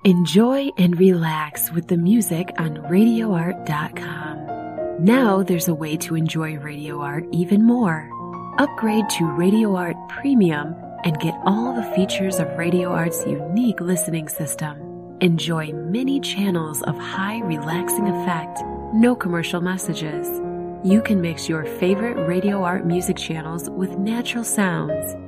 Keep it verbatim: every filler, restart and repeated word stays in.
Enjoy and relax with the music on radio art dot com. Now there's a way to enjoy Radio Art even more. Upgrade to Radio Art Premium and get all the features of Radio Art's unique listening system. Enjoy many channels of high relaxing effect, no commercial messages. You can mix your favorite Radio Art music channels with natural sounds.